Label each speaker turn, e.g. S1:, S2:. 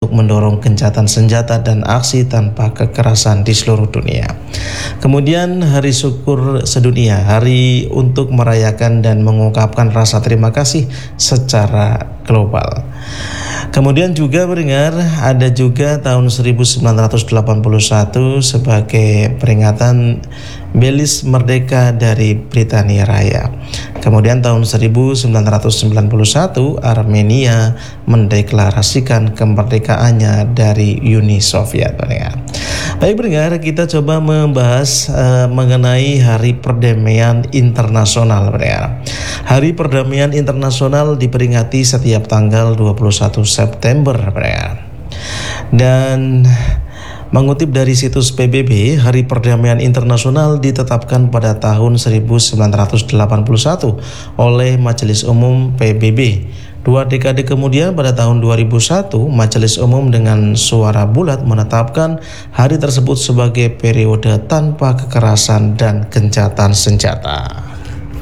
S1: untuk mendorong gencatan senjata dan aksi tanpa kekerasan di seluruh dunia. Kemudian Hari Syukur Sedunia, hari untuk merayakan dan mengungkapkan rasa terima kasih secara global. Kemudian juga pendengar, ada juga tahun 1981 sebagai peringatan Belize merdeka dari Britania Raya. Kemudian tahun 1991 Armenia mendeklarasikan kemerdekaannya dari Uni Soviet. Baik pendengar, kita coba membahas mengenai Hari Perdamaian Internasional. Pendengar, Hari Perdamaian Internasional diperingati setiap tanggal 21 September. Pendengar. Dan mengutip dari situs PBB, Hari Perdamaian Internasional ditetapkan pada tahun 1981 oleh Majelis Umum PBB. 2 dekade kemudian pada tahun 2001, Majelis Umum dengan suara bulat menetapkan hari tersebut sebagai periode tanpa kekerasan dan gencatan senjata.